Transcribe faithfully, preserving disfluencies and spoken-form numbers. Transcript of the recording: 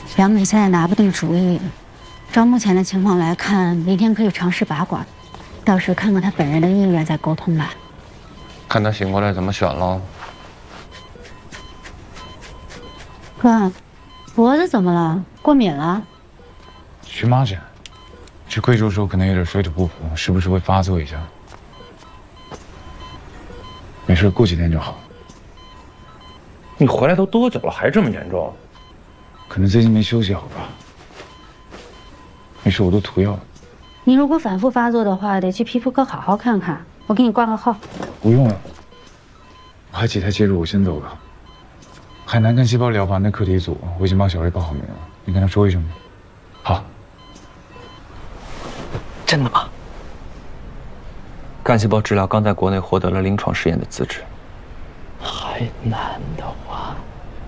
杨美现在拿不定主意，照目前的情况来看，明天可以尝试拔管，到时看看他本人的意愿再沟通吧。 看他醒过来怎么选喽。 哥，脖子怎么了？过敏了？ 荨麻疹，去贵州时候可能有点水土不服，时不时会发作一下。没事，过几天就好。 你回来都多久了，还这么严重？ 可能最近没休息好吧。没事，我都涂药了。 你如果反复发作的话，得去皮肤科好好看看。我给你挂个号。 不用了，我还几台介入，我先走了。海南干细胞疗法那课题组，我已经帮小瑞报好名了，你跟他说一声吧。好。 真的吗？干细胞治疗刚在国内获得了临床试验的资质。 海南的话。